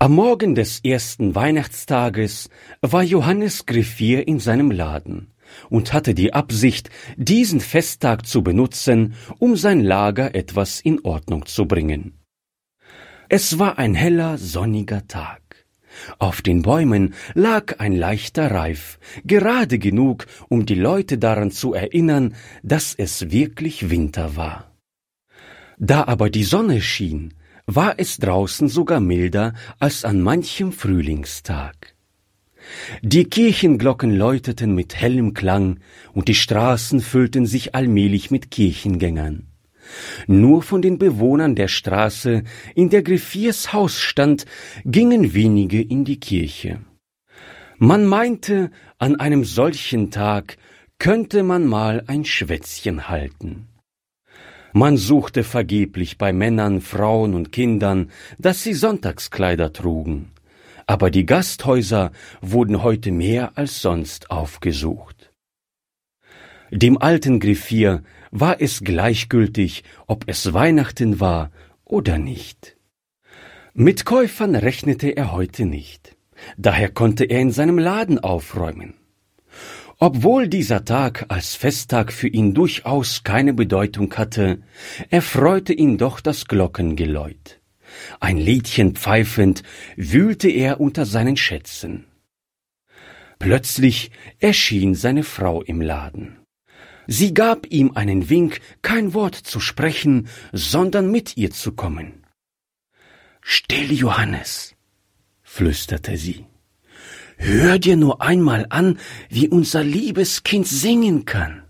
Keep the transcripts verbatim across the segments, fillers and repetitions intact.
Am Morgen des ersten Weihnachtstages war Johannes Griffier in seinem Laden und hatte die Absicht, diesen Festtag zu benutzen, um sein Lager etwas in Ordnung zu bringen. Es war ein heller, sonniger Tag. Auf den Bäumen lag ein leichter Reif, gerade genug, um die Leute daran zu erinnern, dass es wirklich Winter war. Da aber die Sonne schien, war es draußen sogar milder als an manchem Frühlingstag. Die Kirchenglocken läuteten mit hellem Klang, und die Straßen füllten sich allmählich mit Kirchengängern. Nur von den Bewohnern der Straße, in der Griffiers Haus stand, gingen wenige in die Kirche. Man meinte, an einem solchen Tag könnte man mal ein Schwätzchen halten. Man suchte vergeblich bei Männern, Frauen und Kindern, dass sie Sonntagskleider trugen. Aber die Gasthäuser wurden heute mehr als sonst aufgesucht. Dem alten Griffier war es gleichgültig, ob es Weihnachten war oder nicht. Mit Käufern rechnete er heute nicht. Daher konnte er in seinem Laden aufräumen. Obwohl dieser Tag als Festtag für ihn durchaus keine Bedeutung hatte, erfreute ihn doch das Glockengeläut. Ein Liedchen pfeifend wühlte er unter seinen Schätzen. Plötzlich erschien seine Frau im Laden. Sie gab ihm einen Wink, kein Wort zu sprechen, sondern mit ihr zu kommen. »Still, Johannes«, flüsterte sie. »Hör dir nur einmal an, wie unser liebes Kind singen kann.«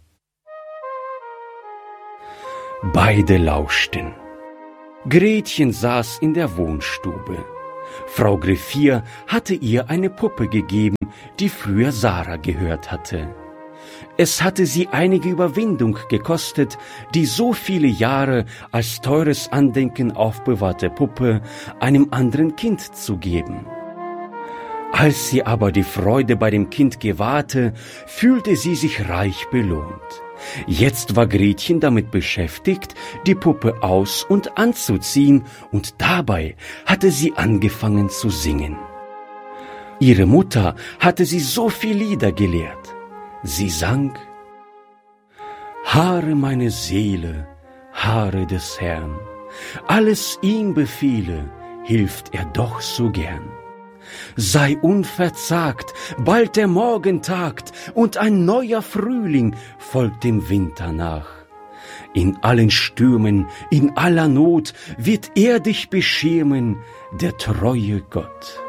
Beide lauschten. Gretchen saß in der Wohnstube. Frau Griffier hatte ihr eine Puppe gegeben, die früher Sarah gehört hatte. Es hatte sie einige Überwindung gekostet, die so viele Jahre als teures Andenken aufbewahrte Puppe einem anderen Kind zu geben. Als sie aber die Freude bei dem Kind gewahrte, fühlte sie sich reich belohnt. Jetzt war Gretchen damit beschäftigt, die Puppe aus- und anzuziehen, und dabei hatte sie angefangen zu singen. Ihre Mutter hatte sie so viel Lieder gelehrt. Sie sang: »Haare meine Seele, Haare des Herrn, alles ihm befehle, hilft er doch so gern. Sei unverzagt, bald der Morgen tagt, und ein neuer Frühling folgt dem Winter nach. In allen Stürmen, in aller Not wird er dich beschirmen, der treue Gott.«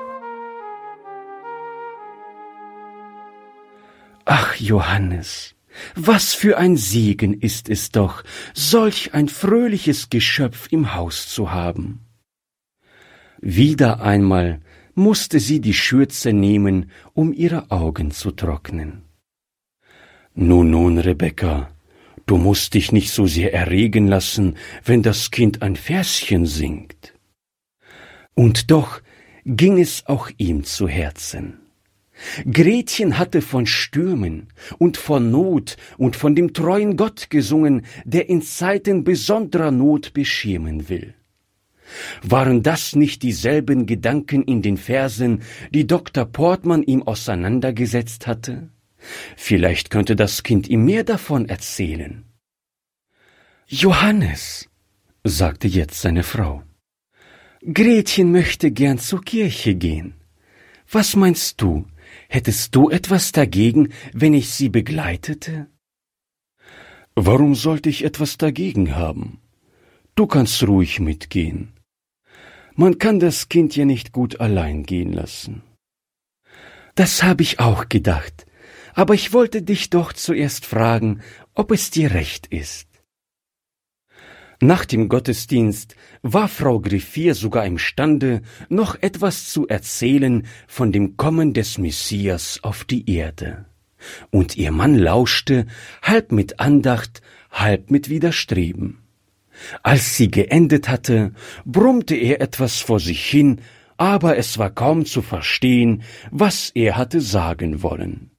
Ach, Johannes, was für ein Segen ist es doch, solch ein fröhliches Geschöpf im Haus zu haben. Wieder einmal musste sie die Schürze nehmen, um ihre Augen zu trocknen. »Nun, nun, Rebekka, du musst dich nicht so sehr erregen lassen, wenn das Kind ein Verschen singt.« Und doch ging es auch ihm zu Herzen. Gretchen hatte von Stürmen und von Not und von dem treuen Gott gesungen, der in Zeiten besonderer Not beschirmen will. Waren das nicht dieselben Gedanken in den Versen, die Doktor Portmann ihm auseinandergesetzt hatte? Vielleicht könnte das Kind ihm mehr davon erzählen. »Johannes«, sagte jetzt seine Frau, »Gretchen möchte gern zur Kirche gehen. Was meinst du, hättest du etwas dagegen, wenn ich sie begleitete?« »Warum sollte ich etwas dagegen haben? Du kannst ruhig mitgehen. Man kann das Kind ja nicht gut allein gehen lassen.« »Das habe ich auch gedacht, aber ich wollte dich doch zuerst fragen, ob es dir recht ist.« Nach dem Gottesdienst war Frau Griffier sogar imstande, noch etwas zu erzählen von dem Kommen des Messias auf die Erde. Und ihr Mann lauschte, halb mit Andacht, halb mit Widerstreben. Als sie geendet hatte, brummte er etwas vor sich hin, aber es war kaum zu verstehen, was er hatte sagen wollen.